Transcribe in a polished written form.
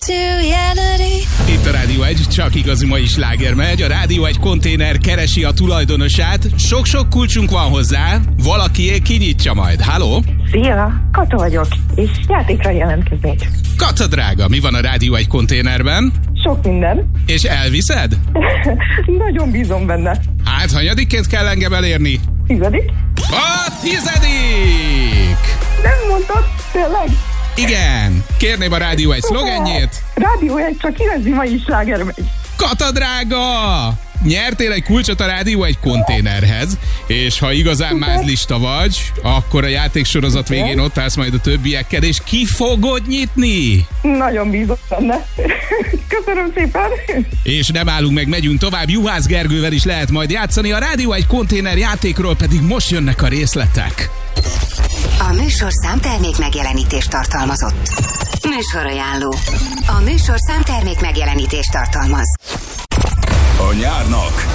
Itt a Rádió 1, csak igazi mai sláger megy. A Rádió 1 konténer keresi a tulajdonosát. Sok-sok kulcsunk van hozzá. Valakié kinyitja majd. Halló? Szia, Kata vagyok, és játékra jelentkeznék. Kata drága, mi van a Rádió 1 konténerben? Sok minden. És elviszed? Nagyon bízom benne. Hát, hanyadikként kell engem elérni? 10. A 10. Nem mondtad, tényleg? Igen. Kérném a Rádió 1 szlogenjét. Rádió 1, csak igazi mai sláger megy. Kata drága! Nyertél egy kulcsot a Rádió 1 konténerhez, és ha igazán mázlista vagy, akkor a játéksorozat végén ott állsz majd a többiekkel, és ki fogod nyitni? Nagyon bízom benne. Köszönöm szépen. És nem állunk meg, megyünk tovább. Juhász Gergővel is lehet majd játszani. A Rádió 1 konténer játékról pedig most jönnek a részletek. A műsorszám termék megjelenítést tartalmazott. Műsorajánló. A műsorszám termék megjelenítést tartalmaz. A nyárnak